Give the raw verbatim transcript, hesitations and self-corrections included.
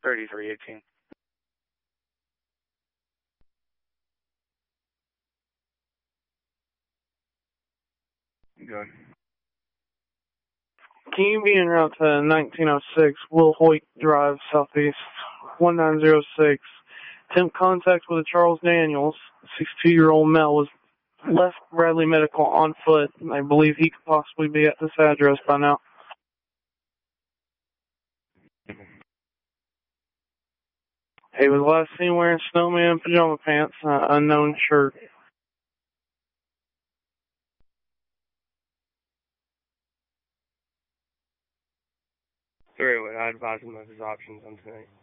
thirty-three eighteen. Good. Can you be en route to nineteen oh six Will Hoyt Drive, Southeast, one nine zero six? Attempt contact with a Charles Daniels, sixty-two-year-old male, was left Bradley Medical on foot. I believe he could possibly be at this address by now. He was last seen wearing snowman pajama pants, uh, unknown shirt. Three, I advise him of his options on tonight.